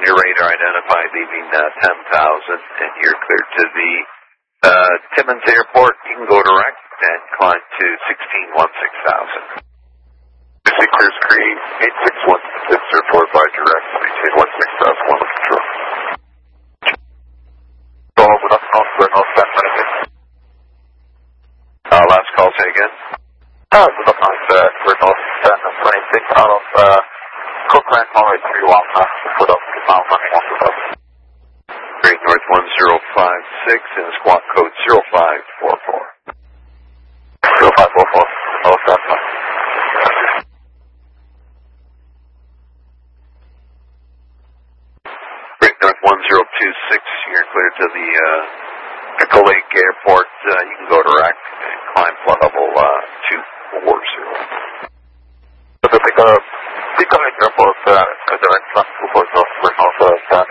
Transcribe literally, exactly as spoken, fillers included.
your radar identified leaving uh, ten thousand, and you're clear to the uh, Timmins Airport. You can go direct and climb to sixteen sixteen thousand. Basic clears Cree eight six one six or four five direct, maintain one six thousand one with control. Go with us on for North San Francisco. Uh, last call, say again. Uh, with us on uh, for North San twenty-six out of uh, Cookland, Conway three one, uh, foot up to Mount Running one with us. Great North one zero five six and squawk code zero five four four. zero five four four, North San Francisco. Great North one zero two six, you're clear to the uh, Pickle Lake Airport. Uh, you can go direct and climb flight level uh, two four zero. Pacific, uh, Pickle Lake Airport, uh, direct flight two four zero for North San